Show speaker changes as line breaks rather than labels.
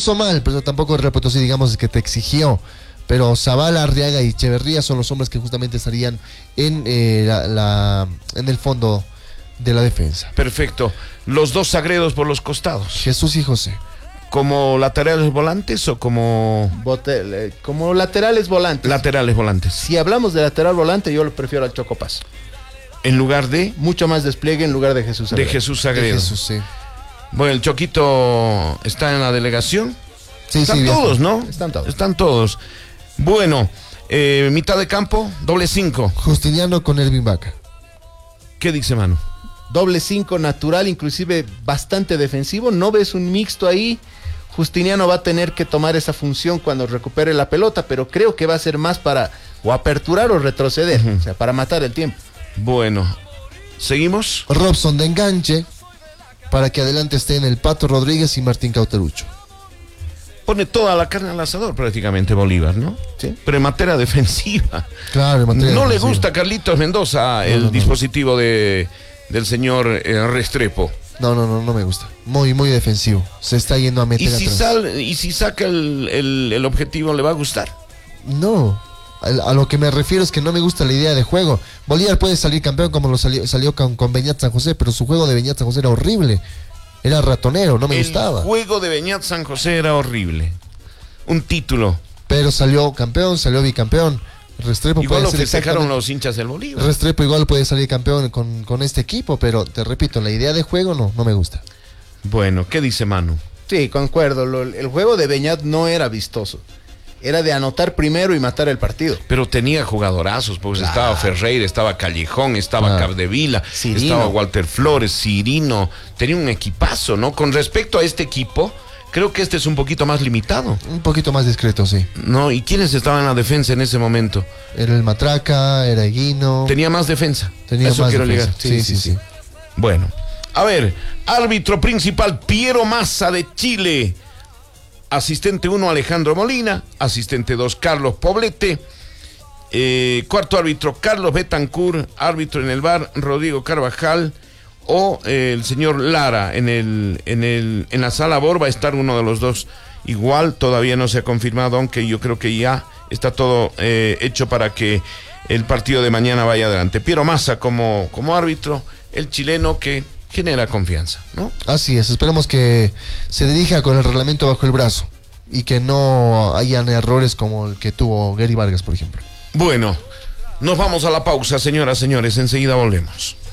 hizo mal, pero tampoco Real Potosí, digamos, que te exigió. Pero Zavala, Arriaga y Echeverría son los hombres que justamente estarían en el fondo de la defensa.
Perfecto. Los dos Sagredos por los costados.
Jesús y José.
¿Como laterales volantes o como...?
Como laterales volantes.
Laterales volantes.
Si hablamos de lateral volante, yo lo prefiero al Choco Paz.
En lugar de...
Mucho más despliegue en lugar de Jesús Sagredo.
De Jesús Sagredo.
De Jesús, sí.
Bueno, el Choquito está en la delegación.
Sí,
Están
sí,
todos, ¿no?
Están todos.
Bueno, mitad de campo, doble 5.
Justiniano con Ervin Vaca.
¿Qué dice Manu?
Doble 5 natural, inclusive bastante defensivo. No ves un mixto ahí. Justiniano va a tener que tomar esa función cuando recupere la pelota, pero creo que va a ser más para o aperturar o retroceder, o sea, para matar el tiempo.
Bueno, ¿seguimos?
Robson de enganche para que adelante estén el Pato Rodríguez y Martín Cauterucho.
Pone toda la carne al asador prácticamente Bolívar, ¿no?
Sí.
Pero en materia defensiva.
Claro, en materia
No le
defensiva.
gusta a Carlitos Mendoza el dispositivo del señor Restrepo.
No me gusta. Muy, muy defensivo. Se está yendo a meter atrás.
Y si saca el objetivo, ¿le va a gustar?
No. A lo que me refiero es que no me gusta la idea de juego. Bolívar puede salir campeón como lo salió con Beñat San José, pero su juego de Beñat San José era horrible. Era ratonero, no me gustaba.
El juego de Beñat San José era horrible. Un título.
Pero salió campeón, salió bicampeón. Restrepo
Igual lo
puede ser
festejaron los hinchas del Bolívar.
Restrepo igual puede salir campeón con este equipo, pero te repito, la idea de juego no me gusta.
Bueno, ¿qué dice Manu?
Sí, concuerdo. El juego de Beñat no era vistoso. Era de anotar primero y matar el partido.
Pero tenía jugadorazos, pues estaba Ferreira, estaba Callejón, estaba Capdevila,
Cirino.
estaba Walter Flores, Cirino. Tenía un equipazo, ¿no? Con respecto a este equipo, creo que este es un poquito más limitado,
Un poquito más discreto, sí.
¿no? ¿Y quiénes estaban en la defensa en ese momento?
Era el Matraca, era Eguino.
Tenía más defensa.
Tenía
Eso
más
quiero
defensa.
llegar.
Sí.
Bueno, a ver, árbitro principal Piero Massa de Chile. Asistente 1, Alejandro Molina. Asistente 2, Carlos Poblete. Cuarto árbitro, Carlos Betancourt. Árbitro en el VAR, Rodrigo Carvajal. O el señor Lara. En la sala BOR va a estar uno de los dos. Igual todavía no se ha confirmado, aunque yo creo que ya está todo hecho para que el partido de mañana vaya adelante. Piero Massa como árbitro, el chileno que genera confianza, ¿no?
Así es, esperemos que se dirija con el reglamento bajo el brazo y que no hayan errores como el que tuvo Gary Vargas, por ejemplo.
Bueno, nos vamos a la pausa, señoras, señores, enseguida volvemos.